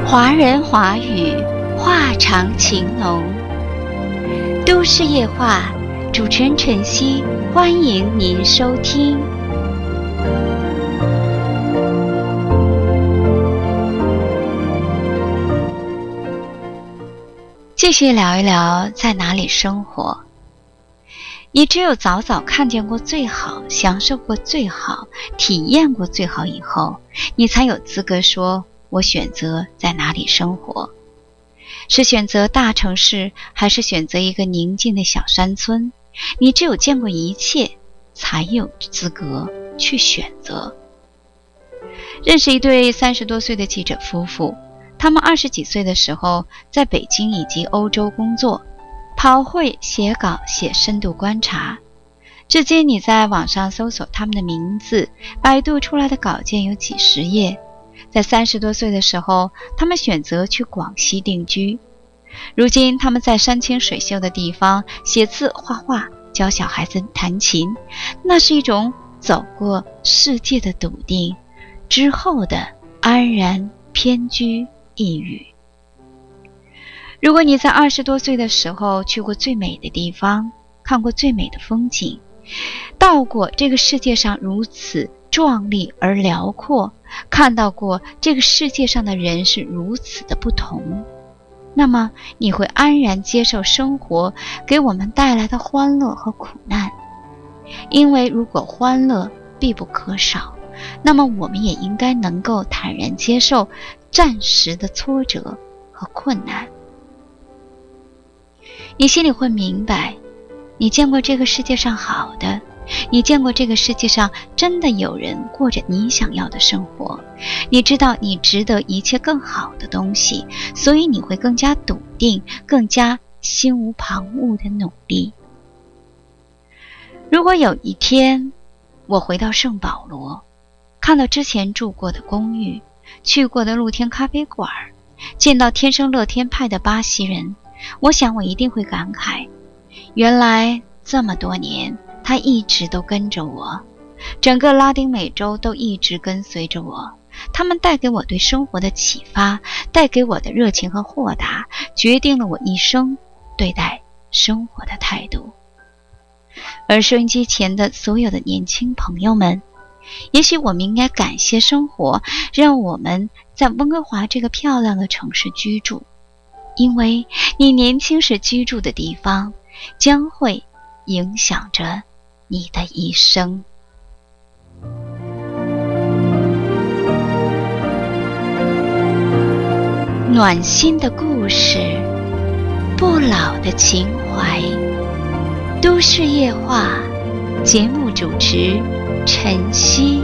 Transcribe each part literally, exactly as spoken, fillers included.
华人华语，话长情浓。都市夜话，主持人晨曦，欢迎您收听。继续聊一聊在哪里生活。你只有早早看见过最好，享受过最好，体验过最好以后，你才有资格说我选择在哪里生活。是选择大城市，还是选择一个宁静的小山村？你只有见过一切，才有资格去选择。认识一对三十多岁的记者夫妇，他们二十几岁的时候在北京以及欧洲工作，跑会写稿写深度观察。至今你在网上搜索他们的名字，百度出来的稿件有几十页。在三十多岁的时候，他们选择去广西定居。如今他们在山清水秀的地方写字画画，教小孩子弹琴，那是一种走过世界的笃定之后的安然偏居一隅。如果你在二十多岁的时候去过最美的地方，看过最美的风景，到过这个世界上如此壮丽而辽阔，看到过这个世界上的人是如此的不同，那么你会安然接受生活给我们带来的欢乐和苦难。因为如果欢乐必不可少，那么我们也应该能够坦然接受暂时的挫折和困难。你心里会明白，你见过这个世界上好的，你见过这个世界上真的有人过着你想要的生活，你知道你值得一切更好的东西，所以你会更加笃定，更加心无旁骛的努力。如果有一天我回到圣保罗，看到之前住过的公寓，去过的露天咖啡馆，见到天生乐天派的巴西人，我想我一定会感慨，原来这么多年他一直都跟着我，整个拉丁美洲都一直跟随着我，他们带给我对生活的启发，带给我的热情和豁达，决定了我一生对待生活的态度。而收音机前的所有的年轻朋友们，也许我们应该感谢生活，让我们在温哥华这个漂亮的城市居住，因为你年轻时居住的地方将会影响着你的一生。暖心的故事，不老的情怀。都市夜话，节目主持晨曦。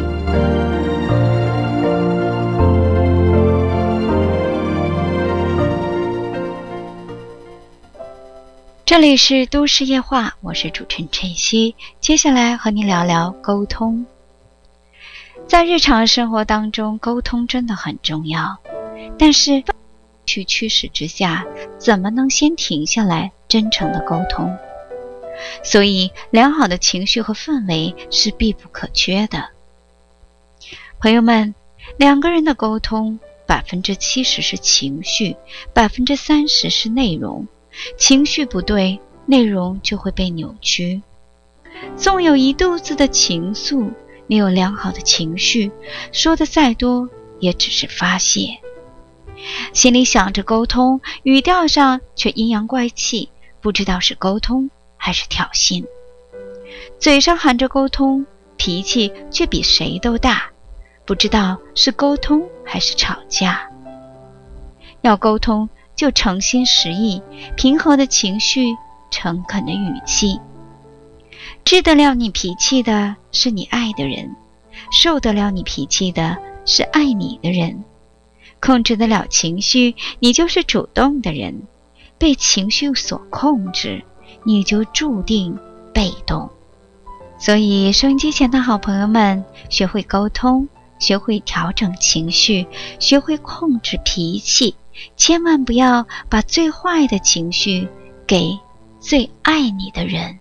这里是都市夜话，我是主持人晨曦。接下来和你聊聊沟通。在日常生活当中，沟通真的很重要，但是去驱使之下，怎么能先停下来真诚的沟通？所以良好的情绪和氛围是必不可缺的。朋友们，两个人的沟通百分之七十是情绪，百分之三十是内容。情绪不对，内容就会被扭曲。纵有一肚子的情愫，没有良好的情绪，说的再多也只是发泄。心里想着沟通，语调上却阴阳怪气，不知道是沟通还是挑衅。嘴上喊着沟通，脾气却比谁都大，不知道是沟通还是吵架。要沟通就诚心实意，平和的情绪，诚恳的语气。治得了你脾气的是你爱的人，受得了你脾气的是爱你的人。控制得了情绪，你就是主动的人；被情绪所控制，你就注定被动。所以收音机前的好朋友们，学会沟通，学会调整情绪，学会控制脾气，千万不要把最坏的情绪给最爱你的人。